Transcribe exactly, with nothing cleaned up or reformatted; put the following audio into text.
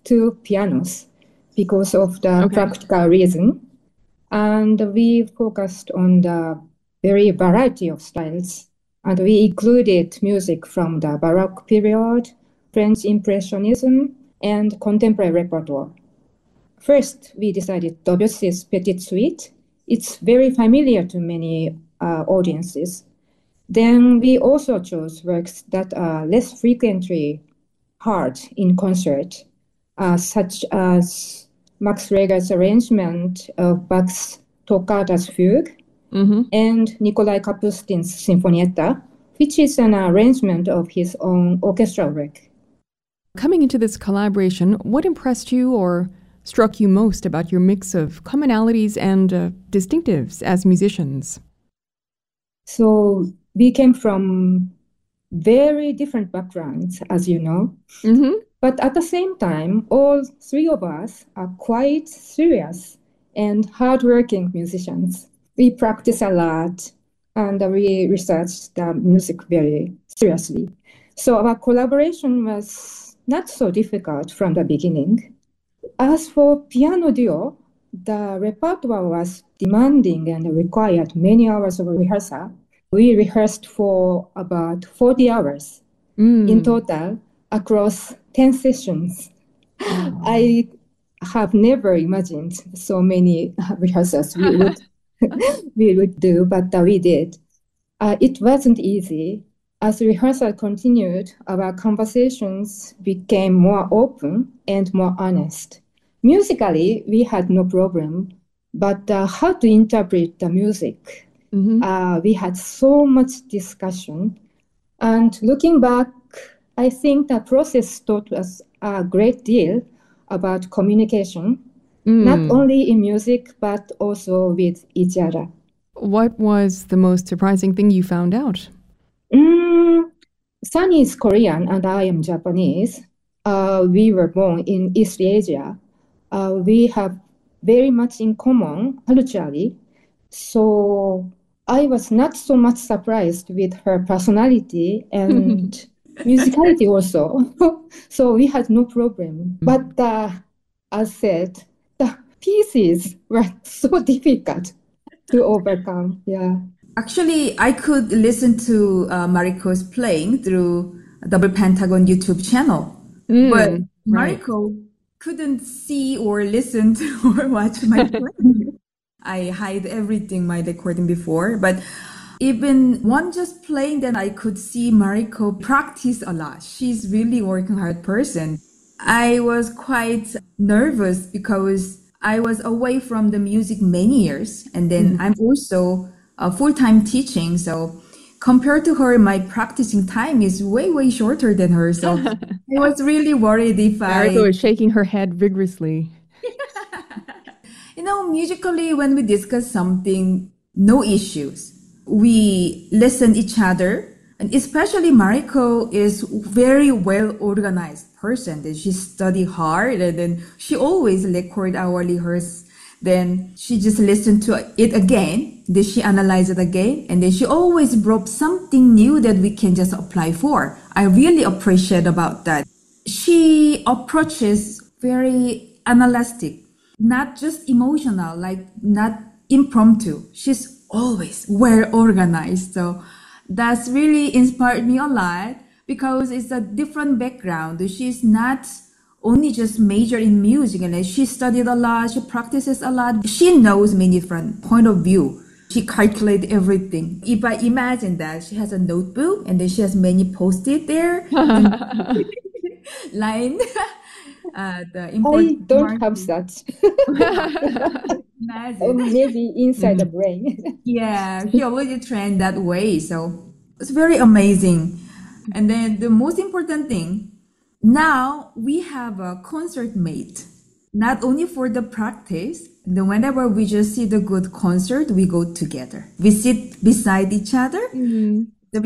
two pianos because of the Okay. practical reason. And we focused on the very variety of styles. And we included music from the Baroque period, French Impressionism, and contemporary repertoire. First, we decided Debussy's Petite Suite. It's very familiar to many uh, audiences. Then we also chose works that are less frequently heard in concert, uh, such as Max Reger's arrangement of Bach's Toccatas Fugue Mm-hmm. and Nikolai Kapustin's Sinfonietta, which is an arrangement of his own orchestral work. Coming into this collaboration, what impressed you or struck you most about your mix of commonalities and uh, distinctives as musicians? So we came from very different backgrounds, as you know. Mm-hmm. But at the same time, all three of us are quite serious and hardworking musicians. We practice a lot and we research the music very seriously. So our collaboration was not so difficult from the beginning. As for piano duo, the repertoire was demanding and required many hours of rehearsal. We rehearsed for about forty hours Mm. in total across ten sessions. Wow. I have never imagined so many rehearsals we would, we would do, but uh, we did. Uh, it wasn't easy. As rehearsal continued, our conversations became more open and more honest. Musically, we had no problem, but uh, how to interpret the music? Mm-hmm. Uh, we had so much discussion. And looking back, I think the process taught us a great deal about communication, Mm. not only in music, but also with each other. What was the most surprising thing you found out? Mm, Sunny is Korean and I am Japanese. Uh, we were born in East Asia. Uh, we have very much in common culturally. So I was not so much surprised with her personality and musicality also. So we had no problem. But uh, as said, the pieces were so difficult to overcome. Yeah. Actually, I could listen to uh, Mariko's playing through Double Pentagon YouTube channel, Mm, but right. Mariko couldn't see or listen to or watch my playing. I hide everything my recording before, but even one just playing, then I could see Mariko practice a lot. She's really working hard person. I was quite nervous because I was away from the music many years, and then I'm also uh, full-time teaching. So compared to her, my practicing time is way, way shorter than her. So I was really worried if Mariko I, is shaking her head vigorously. you know, musically, when we discuss something, no issues. We listen each other, and especially Mariko is very well organized person. Then she study hard, and then she always record our rehearse. Then she just listen to it again. Then she analyze it again, and then she always brought something new that we can just apply for. I really appreciate about that. She approaches very analytic, not just emotional, like not impromptu. She's always well organized. So that's really inspired me a lot because it's a different background. She's not only just major in music, and she studied a lot, she practices a lot. She knows many different point of view. She calculates everything. If I imagine that she has a notebook and then she has many post-it there, line, uh, the I important don't mark- have such. Or Imagine. maybe inside the brain. Yeah, she already trained that way. So it's very amazing. And then the most important thing, now we have a concert mate, not only for the practice. Then whenever we just see the good concert, we go together. We sit beside each other. Mm-hmm.